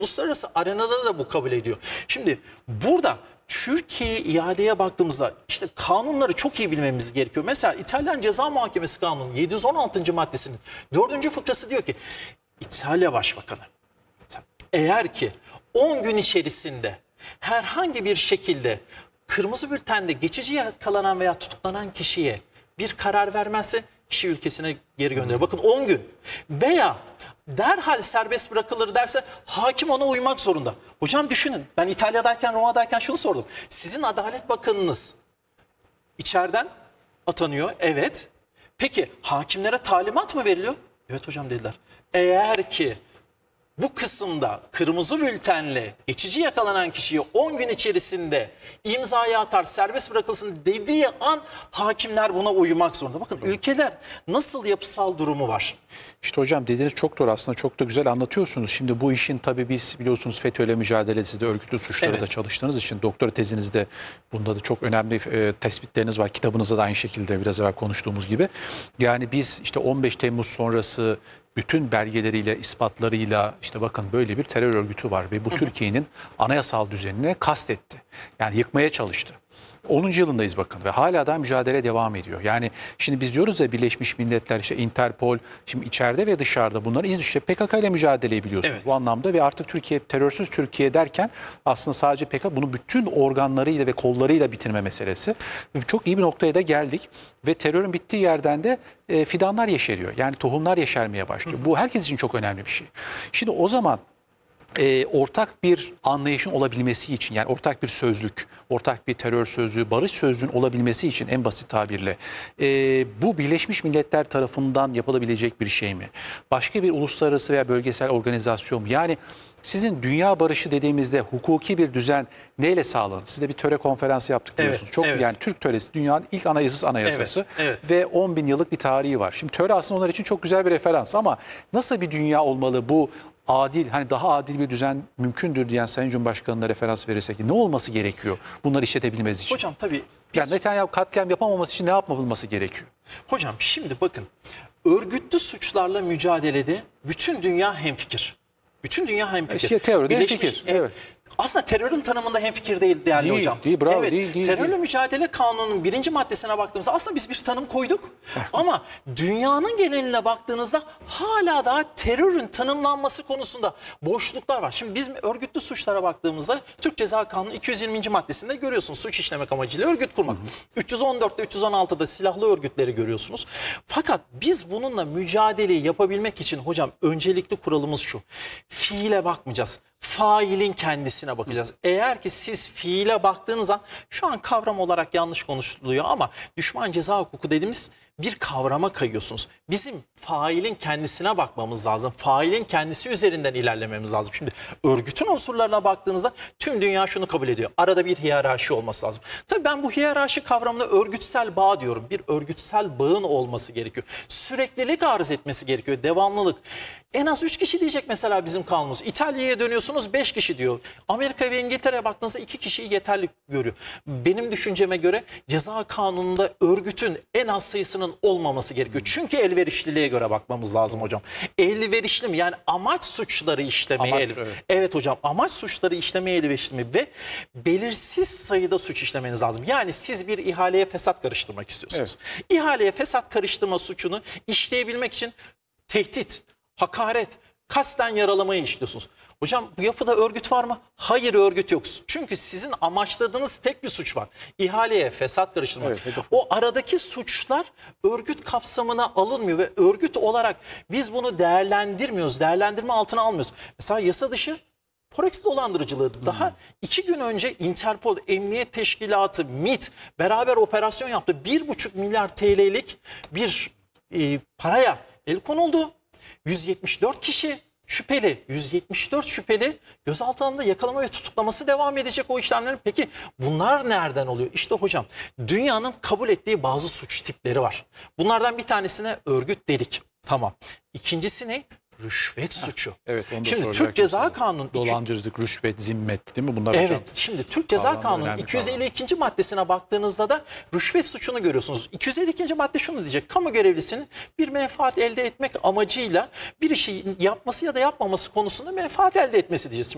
Uluslararası arenada da bu kabul ediyor. Şimdi burada Türkiye iadeye baktığımızda işte kanunları çok iyi bilmemiz gerekiyor. Mesela İtalyan Ceza Muhakemesi Kanunu 716. maddesinin 4. fıkrası diyor ki İtalya Başbakanı eğer ki 10 gün içerisinde herhangi bir şekilde kırmızı bültende geçici yakalanan veya tutuklanan kişiye bir karar vermezse kişi ülkesine geri gönderiyor. Bakın 10 gün veya derhal serbest bırakılır derse hakim ona uymak zorunda. Hocam düşünün, ben İtalya'dayken Roma'dayken şunu sordum. Sizin Adalet Bakanınız içeriden atanıyor, evet. Peki hakimlere talimat mı veriliyor? Evet hocam dediler. Eğer ki bu kısımda kırmızı bültenle geçici yakalanan kişiyi 10 gün içerisinde imzayı atar, serbest bırakılsın dediği an hakimler buna uymak zorunda. Bakın ülkeler nasıl yapısal durumu var. İşte hocam dediğiniz çok doğru, aslında çok da güzel anlatıyorsunuz. Şimdi bu işin tabii biz biliyorsunuz FETÖ'yle mücadelesinde örgütlü suçları da çalıştığınız için doktora tezinizde bunda da çok önemli tespitleriniz var. Kitabınızda da aynı şekilde biraz evvel konuştuğumuz gibi. Yani biz işte 15 Temmuz sonrası bütün belgeleriyle, ispatlarıyla işte bakın böyle bir terör örgütü var ve bu Türkiye'nin anayasal düzenine kastetti. Yani yıkmaya çalıştı. 10. yılındayız bakın ve hala da mücadele devam ediyor. Yani şimdi biz diyoruz ya Birleşmiş Milletler, işte Interpol, şimdi içeride ve dışarıda bunları işte PKK ile mücadeleyi biliyorsunuz bu anlamda ve artık Türkiye terörsüz Türkiye derken aslında sadece PKK bunu bütün organlarıyla ve kollarıyla bitirme meselesi. Çok iyi bir noktaya da geldik ve terörün bittiği yerden de fidanlar yeşeriyor. Yani tohumlar yeşermeye başlıyor. Bu herkes için çok önemli bir şey. Şimdi o zaman ortak bir anlayışın olabilmesi için, yani ortak bir sözlük, ortak bir terör sözlüğü, barış sözlüğünün olabilmesi için en basit tabirle bu Birleşmiş Milletler tarafından yapılabilecek bir şey mi? Başka bir uluslararası veya bölgesel organizasyon mu? Yani sizin dünya barışı dediğimizde hukuki bir düzen neyle sağlanır? Siz de bir töre konferansı yaptık diyorsunuz. Çok yani Türk töresi dünyanın ilk anayasası ve 10 bin yıllık bir tarihi var. Şimdi töre aslında onlar için çok güzel bir referans ama nasıl bir dünya olmalı bu? Adil, hani daha adil bir düzen mümkündür diyen Sayın Cumhurbaşkanı'na referans verirsek ne olması gerekiyor bunları işletebilmemiz için? Hocam tabii. Yani Netanyahu katliam yapamaması için ne yapılması gerekiyor? Hocam şimdi bakın, örgütlü suçlarla mücadelede bütün dünya hemfikir. Bütün dünya hemfikir. Teoride hemfikir. Evet. Aslında terörün tanımında hemfikir değil değerli hocam. Değil, bravo, evet, değil. Terörle mücadele kanununun 1. maddesine baktığımızda aslında biz bir tanım koyduk. Ama dünyanın geneline baktığınızda hala daha terörün tanımlanması konusunda boşluklar var. Şimdi biz örgütlü suçlara baktığımızda Türk Ceza Kanunu 220. maddesinde görüyorsunuz suç işlemek amacıyla örgüt kurmak. 314'te 316'da silahlı örgütleri görüyorsunuz. Fakat biz bununla mücadeleyi yapabilmek için hocam öncelikli kuralımız şu. Fiile bakmayacağız. Failin kendisine bakacağız. Eğer ki siz fiile baktığınız an şu an kavram olarak yanlış konuşuluyor ama düşman ceza hukuku dediğimiz bir kavrama kayıyorsunuz. Bizim failin kendisine bakmamız lazım. Failin kendisi üzerinden ilerlememiz lazım. Şimdi örgütün unsurlarına baktığınızda tüm dünya şunu kabul ediyor. Arada bir hiyerarşi olması lazım. Tabii ben bu hiyerarşi kavramına örgütsel bağ diyorum. Bir örgütsel bağın olması gerekiyor. Süreklilik arz etmesi gerekiyor. Devamlılık. En az 3 kişi diyecek mesela bizim kanunumuz. İtalya'ya dönüyorsunuz 5 kişi diyor. Amerika ve İngiltere'ye baktığınızda 2 kişiyi yeterli görüyor. Benim düşünceme göre ceza kanununda örgütün en az sayısının olmaması gerekiyor. Çünkü elverişliliğe göre bakmamız lazım hocam. Elverişli mi? Yani amaç suçları işlemeye evet hocam, amaç suçları işlemeye elverişli mi? Ve belirsiz sayıda suç işlemeniz lazım. Yani siz bir ihaleye fesat karıştırmak istiyorsunuz. İhaleye fesat karıştırma suçunu işleyebilmek için tehdit, hakaret, kasten yaralamayı işliyorsunuz. Hocam bu yapıda örgüt var mı? Hayır, örgüt yok. Çünkü sizin amaçladığınız tek bir suç var. İhaleye fesat karıştırmak. O aradaki suçlar örgüt kapsamına alınmıyor ve örgüt olarak biz bunu değerlendirmiyoruz. Değerlendirme altına almıyoruz. Mesela yasa dışı Forex dolandırıcılığı. Daha 2 gün önce Interpol, Emniyet Teşkilatı, MİT beraber operasyon yaptı. 1,5 milyar TL'lik bir paraya el konuldu. 174 kişi şüpheli, 174 şüpheli gözaltında yakalama ve tutuklaması devam edecek o işlemlerin. Peki bunlar nereden oluyor? İşte hocam dünyanın kabul ettiği bazı suç tipleri var. Bunlardan bir tanesine örgüt dedik. Tamam. İkincisi ne? Rüşvet suçu. Evet, onu da şimdi Türk Ceza Kanunu dolandırıcılık, rüşvet, zimmet değil mi? Bunlar evet, hocam. Şimdi Türk Ceza Kanunu 252. maddesine baktığınızda da rüşvet suçunu görüyorsunuz. 252. madde şunu diyecek. Kamu görevlisinin bir menfaat elde etmek amacıyla bir işi yapması ya da yapmaması konusunda menfaat elde etmesi diyeceğiz.